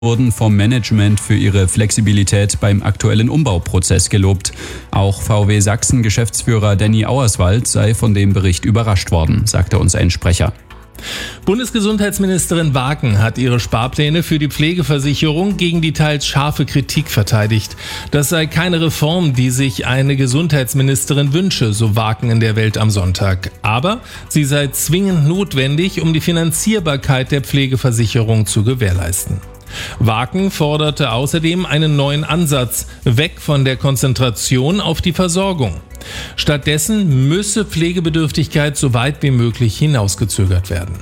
wurden vom Management für ihre Flexibilität beim aktuellen Umbauprozess gelobt. Auch VW Sachsen-Geschäftsführer Danny Auerswald sei von dem Bericht überrascht worden, sagte uns ein Sprecher. Bundesgesundheitsministerin Wagen hat ihre Sparpläne für die Pflegeversicherung gegen die teils scharfe Kritik verteidigt. Das sei keine Reform, die sich eine Gesundheitsministerin wünsche, so Wagen in der Welt am Sonntag. Aber sie sei zwingend notwendig, um die Finanzierbarkeit der Pflegeversicherung zu gewährleisten. Wagen forderte außerdem einen neuen Ansatz, weg von der Konzentration auf die Versorgung. Stattdessen müsse Pflegebedürftigkeit so weit wie möglich hinausgezögert werden.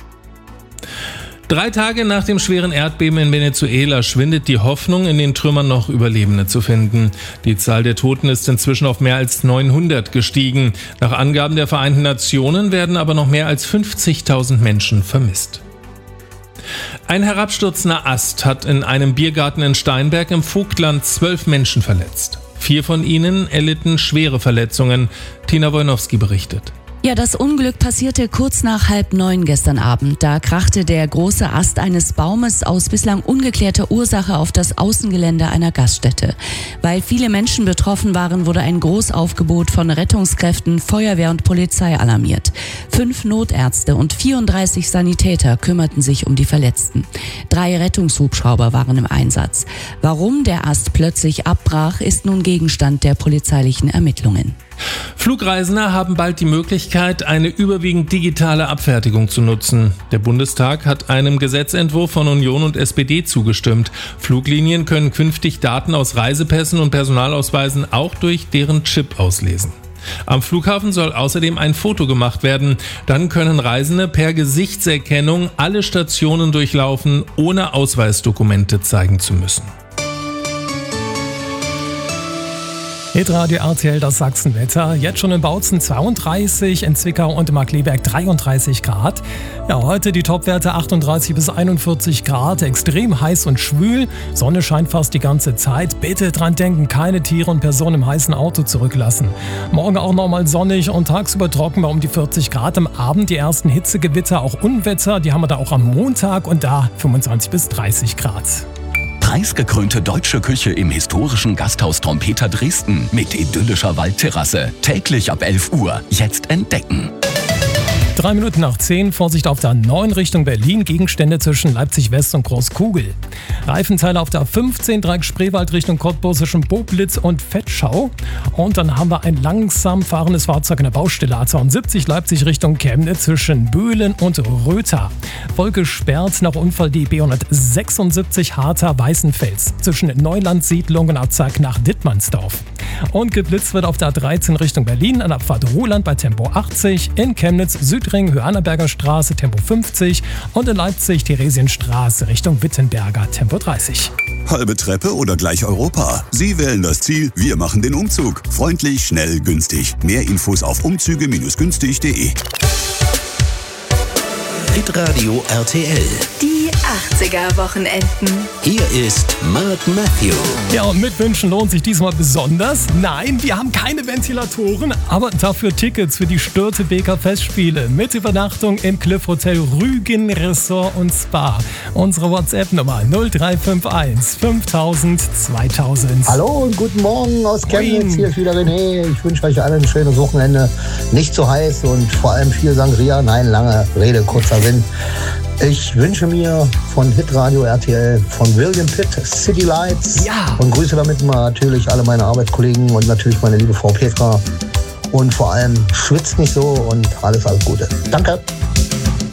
3 Tage nach dem schweren Erdbeben in Venezuela schwindet die Hoffnung, in den Trümmern noch Überlebende zu finden. Die Zahl der Toten ist inzwischen auf mehr als 900 gestiegen. Nach Angaben der Vereinten Nationen werden aber noch mehr als 50.000 Menschen vermisst. Ein herabstürzender Ast hat in einem Biergarten in Steinberg im Vogtland 12 Menschen verletzt. 4 von ihnen erlitten schwere Verletzungen. Tina Wojnowski berichtet. Ja, das Unglück passierte kurz nach 8:30 gestern Abend. Da krachte der große Ast eines Baumes aus bislang ungeklärter Ursache auf das Außengelände einer Gaststätte. Weil viele Menschen betroffen waren, wurde ein Großaufgebot von Rettungskräften, Feuerwehr und Polizei alarmiert. 5 Notärzte und 34 Sanitäter kümmerten sich um die Verletzten. 3 Rettungshubschrauber waren im Einsatz. Warum der Ast plötzlich abbrach, ist nun Gegenstand der polizeilichen Ermittlungen. Flugreisende haben bald die Möglichkeit, eine überwiegend digitale Abfertigung zu nutzen. Der Bundestag hat einem Gesetzentwurf von Union und SPD zugestimmt. Fluglinien können künftig Daten aus Reisepässen und Personalausweisen auch durch deren Chip auslesen. Am Flughafen soll außerdem ein Foto gemacht werden. Dann können Reisende per Gesichtserkennung alle Stationen durchlaufen, ohne Ausweisdokumente zeigen zu müssen. Hitradio RTL, das Sachsenwetter. Jetzt schon in Bautzen 32, in Zwickau und Markkleeberg 33 Grad. Ja, heute die Topwerte 38 bis 41 Grad, extrem heiß und schwül. Sonne scheint fast die ganze Zeit. Bitte dran denken, keine Tiere und Personen im heißen Auto zurücklassen. Morgen auch nochmal sonnig und tagsüber trocken bei um die 40 Grad. Am Abend die ersten Hitzegewitter, auch Unwetter, die haben wir da auch am Montag und da 25 bis 30 Grad. Preisgekrönte deutsche Küche im historischen Gasthaus Trompeter Dresden mit idyllischer Waldterrasse. Täglich ab 11 Uhr. Jetzt entdecken. 3 Minuten nach 10, Vorsicht auf der 9 Richtung Berlin, Gegenstände zwischen Leipzig West und Großkugel. Reifenteile auf der 15, Dreieck Spreewald Richtung Cottbus zwischen Boblitz und Vetschau. Und dann haben wir ein langsam fahrendes Fahrzeug in der Baustelle A72 Leipzig Richtung Chemnitz zwischen Böhlen und Rötha. Voll gesperrt nach Unfall die B176 Harter-Weißenfels zwischen Neuland-Siedlung und Abzag nach Dittmannsdorf. Und geblitzt wird auf der 13 Richtung Berlin an Abfahrt Ruhland bei Tempo 80, in Chemnitz Südring Hörnerberger Straße Tempo 50 und in Leipzig Theresienstraße Richtung Wittenberger Tempo 30. Halbe Treppe oder gleich Europa? Sie wählen das Ziel, wir machen den Umzug. Freundlich, schnell, günstig. Mehr Infos auf umzüge-günstig.de. Hitradio RTL. Die 80er-Wochenenden. Hier ist Mark Matthew. Ja, und mitwünschen lohnt sich diesmal besonders. Nein, wir haben keine Ventilatoren, aber dafür Tickets für die Störtebeker Festspiele mit Übernachtung im Cliff Hotel Rügen Resort und Spa. Unsere WhatsApp-Nummer 0351 5000 2000. Hallo und guten Morgen aus Chemnitz. Hier ist wieder René. Ich wünsche euch allen ein schönes Wochenende. Nicht zu heiß und vor allem viel Sangria. Nein, lange Rede, kurzer Sinn. Ich wünsche mir von Hitradio RTL, von William Pitt, City Lights. Ja. Und grüße damit mal natürlich alle meine Arbeitskollegen und natürlich meine liebe Frau Petra. Und vor allem schwitzt nicht so und alles Gute. Danke.